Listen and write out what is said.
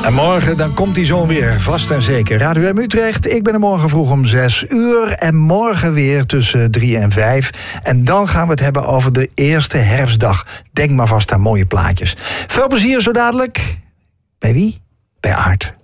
En morgen dan komt die zon weer, vast en zeker. Radio M Utrecht, ik ben er morgen vroeg om 6 uur. En morgen weer tussen 3 en 5. En dan gaan we het hebben over de eerste herfstdag. Denk maar vast aan mooie plaatjes. Veel plezier zo dadelijk. Bij wie? Bij Aart.